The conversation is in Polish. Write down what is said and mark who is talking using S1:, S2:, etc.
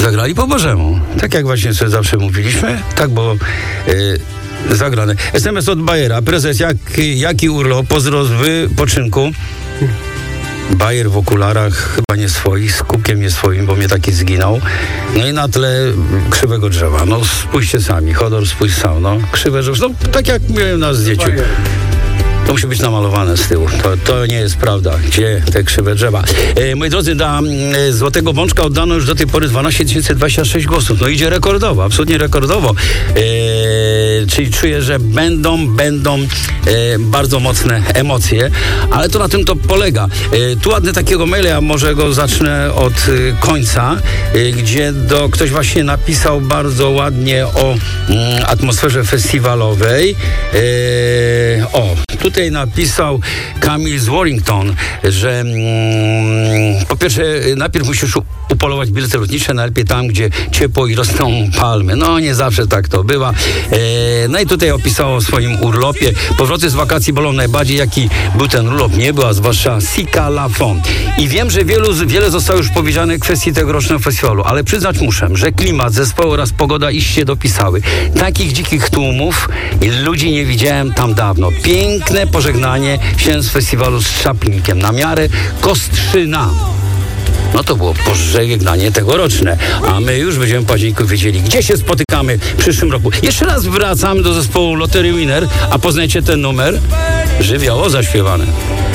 S1: Zagrali po Bożemu. Tak jak właśnie sobie zawsze mówiliśmy, tak było zagrane. SMS od Bajera. Prezes, jaki urlop? Pozdro z wypoczynku. Bajer w okularach, chyba nie swoich, z kubkiem nie swoim, bo mnie taki zginął. No i na tle krzywego drzewa. No spójrzcie sami, Chodor, spójrz sam, no. Krzywe drzewo, no tak jak miałem na zdjęciu. To musi być namalowane z tyłu. To nie jest prawda. Gdzie te krzywe drzewa? Moi drodzy, dla Złotego Bączka oddano już do tej pory 12 026 głosów. No idzie rekordowo, absolutnie rekordowo. Czyli czuję, że będą bardzo mocne emocje, ale to na tym to polega. Tu ładny takiego maila, ja może go zacznę od końca, gdzie ktoś właśnie napisał bardzo ładnie o atmosferze festiwalowej. Tutaj napisał Kamil z Warrington, że po pierwsze najpierw musisz upolować bilety lotnicze, najlepiej tam, gdzie ciepło i rosną palmy. No nie zawsze tak to bywa. No i tutaj opisał o swoim urlopie. Powroty z wakacji bolą najbardziej, jaki był ten urlop. Nie był, a zwłaszcza Sika La Fond. I wiem, że wiele zostało już powiedziane w kwestii tegorocznego festiwalu, ale przyznać muszę, że klimat, zespoły oraz pogoda iście dopisały. Takich dzikich tłumów i ludzi nie widziałem tam dawno. Piękne pożegnanie się z festiwalu z Czaplinkiem na miarę Kostrzyna. No to było pożegnanie tegoroczne, a my już będziemy w październiku wiedzieli, gdzie się spotykamy w przyszłym roku. Jeszcze raz wracamy do zespołu Lottery Winner, a poznajcie ten numer żywioło zaśpiewany.